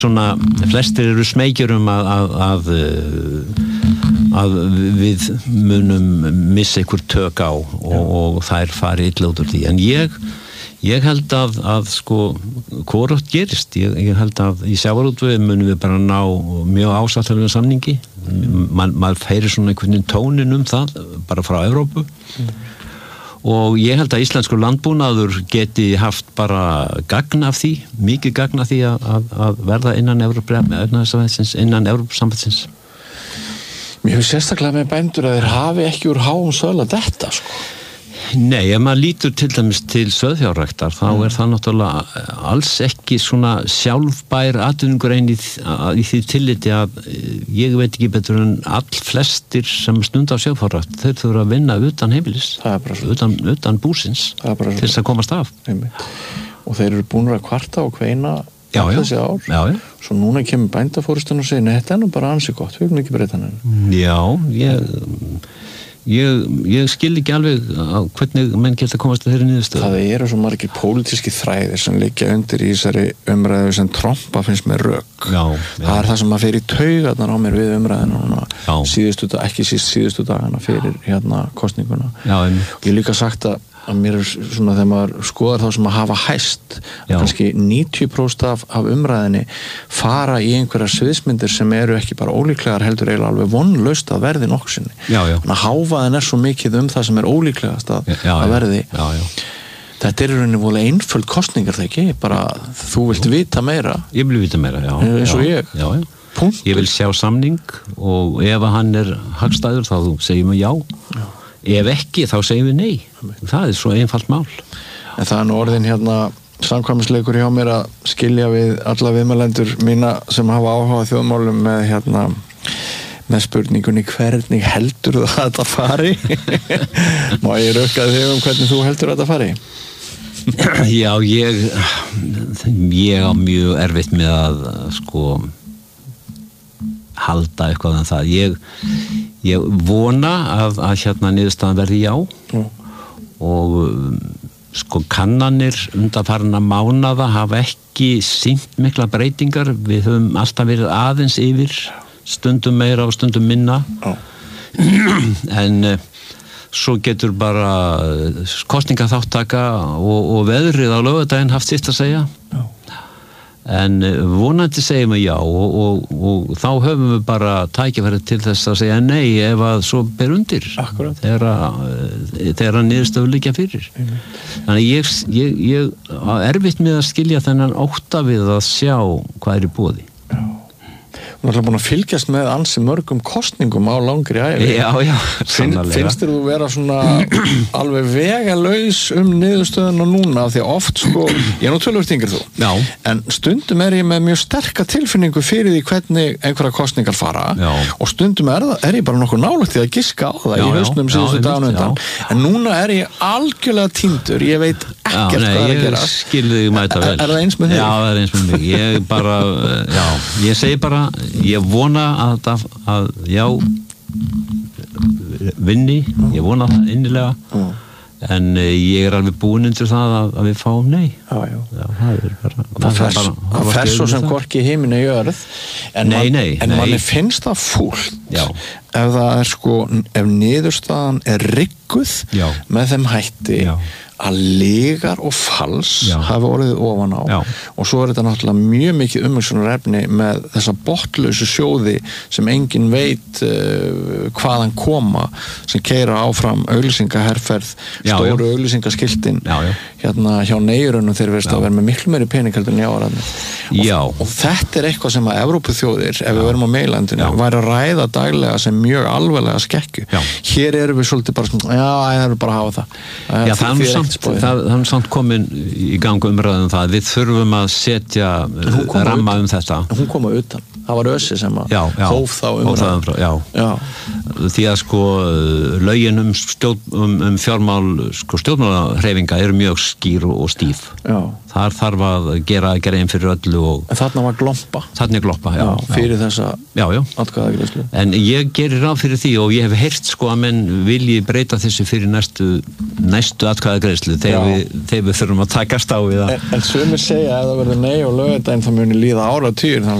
svona, flestir eru smeykjur að við munum missa einhver tök á og þær fari illa út úr því. En ég held að sko, hvorugt gerist. Ég held að í sjávarútvegi munum við bara ná mjög ásættanlegum samningi. Maður heyrir svona einhvern veginn tónin það, bara frá Evrópu. Og ég held að íslenskur landbúnaður geti haft bara gagn af því, mikið gagn af því að verða innan Evrópusambandsins. Mér hefur sérstaklega með bændur að þeir hafi ekki úr háum söl að detta, sko. Nei, ef maður lítur til dæmis til sauðfjárræktar, þá það náttúrulega alls ekki svona sjálfbær atvinnugrein í því tilliti að ég veit ekki betur en flestir sem stunda á sauðfjárrækt, þeir þurfa að vinna utan heimilis, utan búsins, til þess að komast af. Og þeir eru búnir að kvarta og kveina þessi ár. Já. Svo núna kemur bændafórustun og segir, nei, þetta nú bara ansi gott, við erum ekki breyta henni. Já, ég skil ekki alveg hvernig menn geta komast að þeirri niðurstöðu. Það eru svo margir pólitíski þræðir sem liggja undir í þessari umræðu sem Trumpa finnst með rök. Það það sem að fer í taugarnar á mér við umræðinu núna síðustu dagana fyrir kosninguna. Og ég líka sagt að mér svona þegar maður skoðar þá sem að hafa hæst kannski 90% af umræðinni fara í einhverjar sviðsmyndir sem eru ekki bara ólíklegar heldur eiginlega alveg vonlaust að verði nokksinni. Þannig að hávaðin svo mikið það sem er ólíklegast að verði. Þetta er í rauninni voðalega einföld kosningar það ekki, bara þú vilt vita meira. Ég vil vita meira, já. Eins og ég. Punkt. Ég vil sjá samning og ef hann hagstæður þá segjum við já. Ef ekki, þá segjum við nei. Það svo einfalt mál. En það nú orðin samkvæmisleikur hjá mér að skilja við alla viðmælendur mína sem hafa áhuga þjóðmálum með spurningunni hvernig heldur það að þetta fari? Má ég rökka þig hvernig þú heldur að þetta fari? Já, ég á mjög erfitt með að halda eitthvað það. Ég vona að niðurstaðan verði já og kannanir undanfarinna mánaða hafa ekki sýnt mikla breytingar. Við höfum alltaf verið aðeins yfir, stundum meira og stundum minna. En svo getur bara kosningaþáttaka og veðrið á laugardaginn haft sitt að segja. En vonandi segjum við já og þá höfum við bara tækifæri til þess að segja nei ef að svo ber undir þegar niðurstöður liggja fyrir. Þannig ég á erfitt með að skilja þennan ótta við að sjá hvað í boði. Þú er búin að fylgjast með ansi mörgum kosningum á langri ævi. Já, sannarlega. Finnst þér þú vera svona alveg vegalaus niðurstöðuna núna því að oft ég er nú tölvöld yngri þú. Já. En stundum ég með mjög sterka tilfinningu fyrir því hvernig einhverja kosningar fara. Já. Og stundum ég bara nokkuð nálægt því að giska á það í hausnum síðustu daginn undan. En núna ég algjörlega týndur. Ég veit ekkert hvað að gera. Ég skil þig mæta vel. Það eins með þig? Já, það eins með mig. Ég segi bara ég vona að já vinni, ég vona það innilega en ég alveg búinn undir það að við fáum nei. Það fer svo sem hvorki himinn jörð en manni finnst það fúlt ef það ef niðurstaðan rigguð með þeim hætti að lygar og fals hafi orðið ofan á og svo þetta náttúrulega mjög mikið umhugsunarefni með þessa botnlausu sjóði sem enginn veit hvaðan koma sem keyra áfram auglýsingaherferð stóru auglýsingaskiltin hjá neyjurunum þeir verðast að vera með miklu meiri pening heldur en járaðni og þetta eitthvað sem að Evrópuþjóðir ef við verum á meilandinu væri að ræða daglega sem mjög alvarlega skekkju hér erum við svolítið bara það er bara að hafa það það er samt komin í gang umræðum það við þurfum að setja ramma þetta. Hún kom að utan. Það var Össi sem að hóf þá umræðum. því að sko lögin fjármál stjórnmálahreyfinga eru mjög skýr og stíf. Já. Þar þarf að gera einn fyrir öllu og... En þarna var glompa. Þarna glompa, já. Fyrir þessa atkvæðagreiðslu. En ég gerir ráð fyrir því og ég hef heyrt sko að menn vilji breyta þessu fyrir næstu atkvæðagreiðslu þegar við þurfum að takast á við það. En sumir segja að það verður nei og laugardaginn þá muni líða áratugir,